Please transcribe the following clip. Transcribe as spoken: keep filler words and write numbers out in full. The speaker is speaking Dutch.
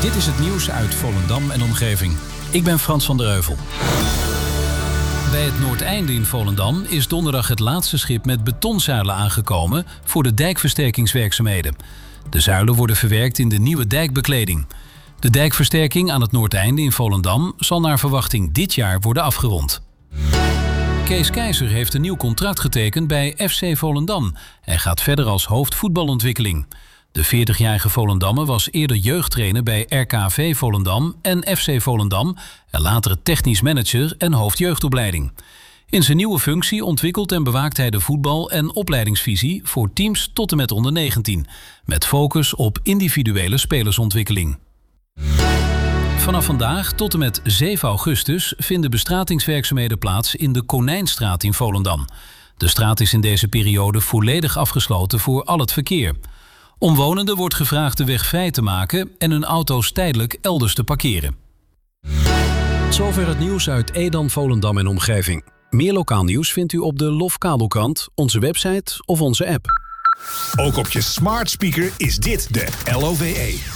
Dit is het nieuws uit Volendam en omgeving. Ik ben Frans van der Heuvel. Bij het Noordeinde in Volendam is donderdag het laatste schip met betonzuilen aangekomen voor de dijkversterkingswerkzaamheden. De zuilen worden verwerkt in de nieuwe dijkbekleding. De dijkversterking aan het Noordeinde in Volendam zal naar verwachting dit jaar worden afgerond. Kees Keizer heeft een nieuw contract getekend bij F C Volendam en gaat verder als hoofdvoetbalontwikkeling. De veertigjarige Volendammer was eerder jeugdtrainer bij R K V Volendam en F C Volendam en later technisch manager en hoofdjeugdopleiding. In zijn nieuwe functie ontwikkelt en bewaakt hij de voetbal- en opleidingsvisie voor teams tot en met onder negentien, met focus op individuele spelersontwikkeling. Vanaf vandaag tot en met zeven augustus vinden bestratingswerkzaamheden plaats in de Konijnstraat in Volendam. De straat is in deze periode volledig afgesloten voor al het verkeer. Omwonenden wordt gevraagd de weg vrij te maken en hun auto's tijdelijk elders te parkeren. Zover het nieuws uit Edam, Volendam en omgeving. Meer lokaal nieuws vindt u op de Lof Kabelkrant, onze website of onze app. Ook op je smart speaker is dit de L O V E.